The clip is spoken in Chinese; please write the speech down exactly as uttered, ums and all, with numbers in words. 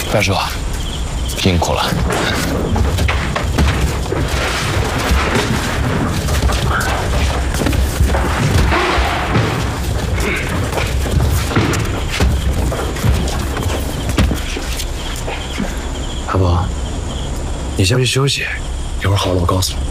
白叔，辛苦了。 阿伯，你先回去休息，一会儿好了我告诉你。